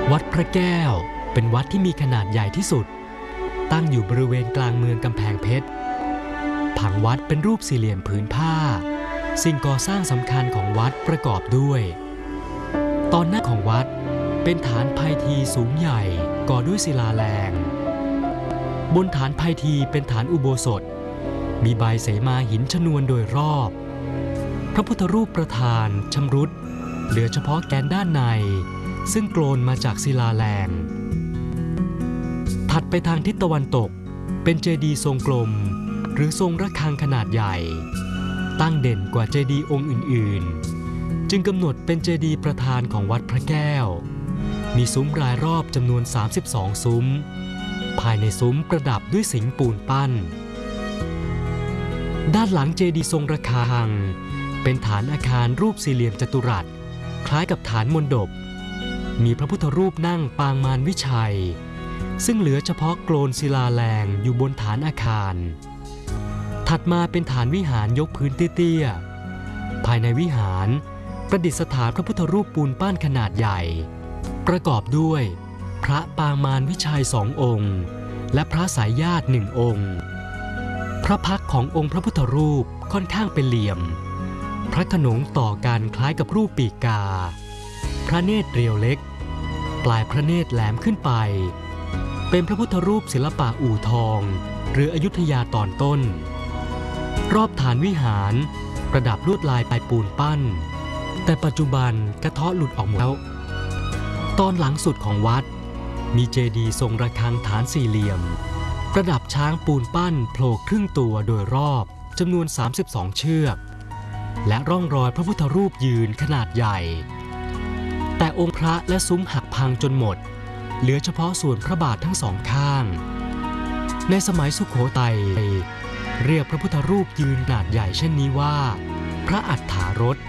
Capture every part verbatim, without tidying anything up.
วัดพระแก้วเป็นวัดที่มีขนาดใหญ่ที่สุดตั้งอยู่บริเวณกลางเมืองกำแพงเพชรผังวัดเป็นรูปสี่เหลี่ยมผืนผ้าสิ่งก่อสร้างสำคัญของวัดประกอบด้วยตอนหน้าของวัดเป็นฐานไพทีสูงใหญ่ก่อด้วยศิลาแรงบนฐานไพทีเป็นฐานอุโบสถมีใบเสมาหินชนวนโดยรอบพระพุทธรูปประธานชำรุดเหลือเฉพาะแกนด้านในซึ่งโกลนมาจากศิลาแรงถัดไปทางทิศตะวันตกเป็นเจดีย์ทรงกลมหรือทรงระฆังขนาดใหญ่ตั้งเด่นกว่าเจดีย์องค์อื่นๆจึงกำหนดเป็นเจดีย์ประธานของวัดพระแก้วมีซุ้มรายรอบจำนวนสามสิบสองซุ้มภายในซุ้มประดับด้วยสิงห์ปูนปั้นด้านหลังเจดีย์ทรงระฆังเป็นฐานอาคารรูปสี่เหลี่ยมจัตุรัสคล้ายกับฐานมณฑปมีพระพุทธรูปนั่งปางมารวิชัยซึ่งเหลือเฉพาะโกลนศิลาแรงอยู่บนฐานอาคารถัดมาเป็นฐานวิหารยกพื้นเตี้ยๆภายในวิหารประดิษฐานพระพุทธรูปปูนปั้นขนาดใหญ่ประกอบด้วยพระปางมารวิชัยสององค์และพระสายญาติหนึ่งองค์พระพักตร์ขององค์พระพุทธรูปค่อนข้างเป็นเหลี่ยมพระขนงต่อกันคล้ายกับรูปปีกกาพระเนตรเรียวเล็กปลายพระเนตรแหลมขึ้นไปเป็นพระพุทธรูปศิลปะอู่ทองหรืออยุธยาตอนต้นรอบฐานวิหารประดับลวดลายปลายปูนปั้นแต่ปัจจุบันกระเทาะหลุดออกหมดแล้วตอนหลังสุดของวัดมีเจดีย์ทรงระฆังฐานสี่เหลี่ยมประดับช้างปูนปั้นโผล่ครึ่งตัวโดยรอบจำนวนสามสิบสองเชือกและร่องรอยพระพุทธรูปยืนขนาดใหญ่แต่องค์พระและซุ้มหักพังจนหมดเหลือเฉพาะส่วนพระบาททั้งสองข้างในสมัยสุโขทัยเรียกพระพุทธรูปยืนขนาดใหญ่เช่นนี้ว่าพระอัฏฐารส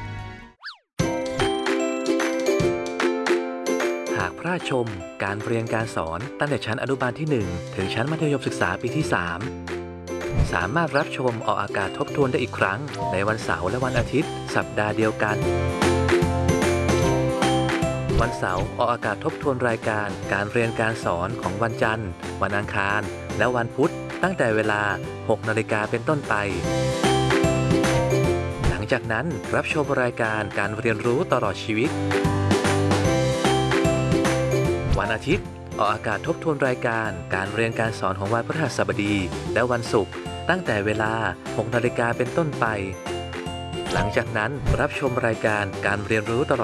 หากพระชมการเรียนการสอนตั้งแต่ชั้นอนุบาลที่หนึ่งถึงชั้นมัธยมศึกษาปีที่สามสามารถรับชมออกอากาศทบทวนได้อีกครั้งในวันเสาร์และวันอาทิตย์สัปดาห์เดียวกันวันเสาร์ออกอากาศทบทวนรายการการเรียนการสอนของวันจันทร์วันอังคารและวันพุธตั้งแต่เวลาหกนาฬิกาเป็นต้นไปหลังจากนั้นรับชมรายการการเรียนรู้ตลอดชีวิตวันอาทิตย์ออกอากาศทบทวนรายการการเรียนการสอนของวันพฤหัสบดีและวันศุกร์ตั้งแต่เวลาหกนาฬิกาเป็นต้นไปหลังจากนั้นรับชมรายการการเรียนรู้ตลอด